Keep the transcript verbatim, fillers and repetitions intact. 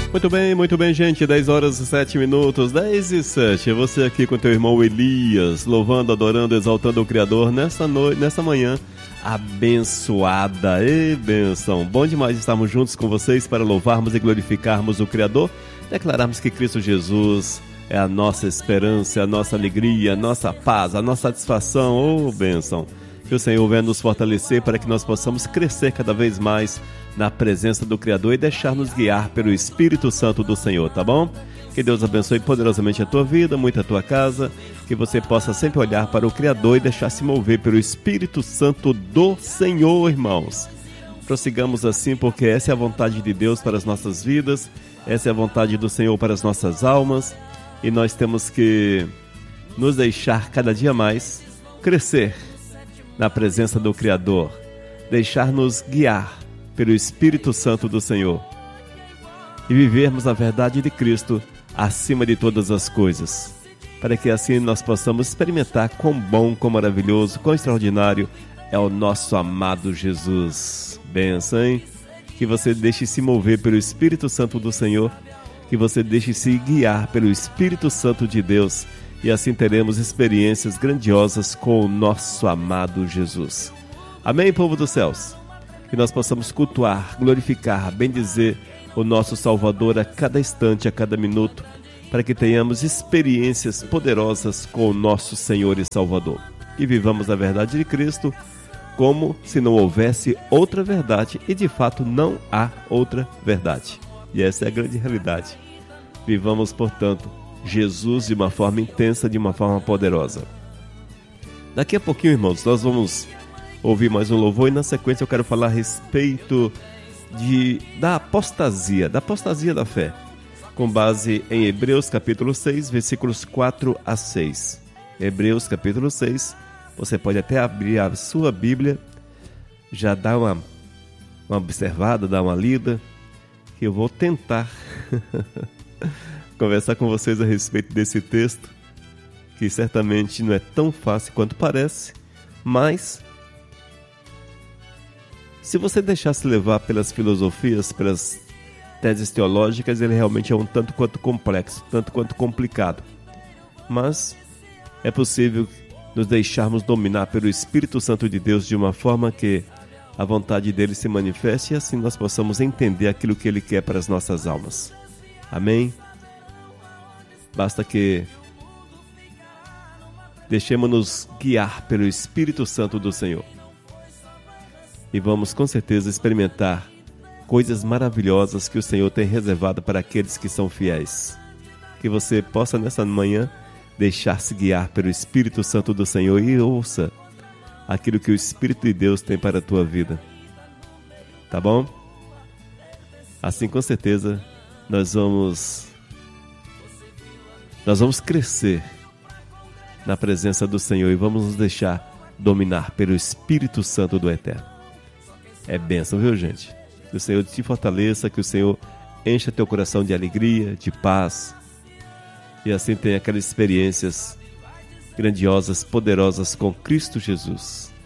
Muito bem, muito bem, gente. dez horas e sete minutos, dez e sete. Você aqui com teu irmão Elias, louvando, adorando, exaltando o Criador nessa noite, nessa manhã abençoada. E benção. Bom demais estarmos juntos com vocês para louvarmos e glorificarmos o Criador, declararmos que Cristo Jesus é a nossa esperança, a nossa alegria, a nossa paz, a nossa satisfação. Oh, bênção. Que o Senhor venha nos fortalecer para que nós possamos crescer cada vez mais na presença do Criador e deixar-nos guiar pelo Espírito Santo do Senhor, tá bom? Que Deus abençoe poderosamente a tua vida, muito a tua casa, que você possa sempre olhar para o Criador e deixar-se mover pelo Espírito Santo do Senhor, irmãos. Prossigamos assim, porque essa é a vontade de Deus para as nossas vidas, essa é a vontade do Senhor para as nossas almas, e nós temos que nos deixar cada dia mais crescer na presença do Criador, deixar-nos guiar pelo Espírito Santo do Senhor e vivermos a verdade de Cristo acima de todas as coisas, para que assim nós possamos experimentar quão bom, quão maravilhoso, quão extraordinário é o nosso amado Jesus. Benção, hein? Que você deixe se mover pelo Espírito Santo do Senhor, que você deixe se guiar pelo Espírito Santo de Deus, e assim teremos experiências grandiosas com o nosso amado Jesus. Amém, povo dos céus? Que nós possamos cultuar, glorificar, bendizer o nosso Salvador a cada instante, a cada minuto, para que tenhamos experiências poderosas com o nosso Senhor e Salvador. E vivamos a verdade de Cristo como se não houvesse outra verdade, e de fato não há outra verdade. E essa é a grande realidade. Vivamos, portanto, Jesus de uma forma intensa, de uma forma poderosa. Daqui a pouquinho, irmãos, nós vamos ouvir mais um louvor e na sequência eu quero falar a respeito de, da apostasia, da apostasia da fé, com base em Hebreus capítulo seis, versículos quatro a seis. Hebreus capítulo seis, você pode até abrir a sua Bíblia, já dá uma, uma observada, dar uma lida, que eu vou tentar conversar com vocês a respeito desse texto, que certamente não é tão fácil quanto parece, mas se você deixar se levar pelas filosofias, pelas teses teológicas, ele realmente é um tanto quanto complexo, tanto quanto complicado. Mas é possível nos deixarmos dominar pelo Espírito Santo de Deus de uma forma que a vontade dele se manifeste e assim nós possamos entender aquilo que ele quer para as nossas almas. Amém? Basta que deixemos-nos guiar pelo Espírito Santo do Senhor. E vamos com certeza experimentar coisas maravilhosas que o Senhor tem reservado para aqueles que são fiéis. Que você possa nessa manhã deixar-se guiar pelo Espírito Santo do Senhor e ouça aquilo que o Espírito de Deus tem para a tua vida. Tá bom? Assim com certeza nós vamos, nós vamos crescer na presença do Senhor e vamos nos deixar dominar pelo Espírito Santo do Eterno. É bênção, viu, gente? Que o Senhor te fortaleça, que o Senhor encha teu coração de alegria, de paz, e assim tenha aquelas experiências grandiosas, poderosas com Cristo Jesus.